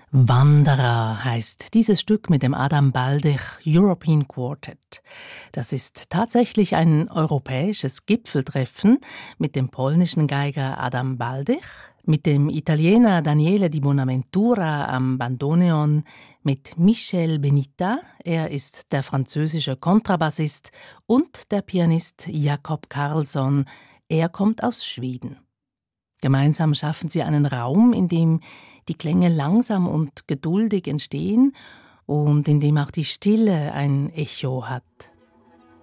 Wanderer heißt dieses Stück mit dem Adam Baldich European Quartet. Das ist tatsächlich ein europäisches Gipfeltreffen mit dem polnischen Geiger Adam Baldich, mit dem Italiener Daniele Di Bonaventura am Bandoneon, mit Michel Benita, er ist der französische Kontrabassist, und der Pianist Jakob Karlsson, er kommt aus Schweden. Gemeinsam schaffen sie einen Raum, in dem die Klänge langsam und geduldig entstehen und in dem auch die Stille ein Echo hat.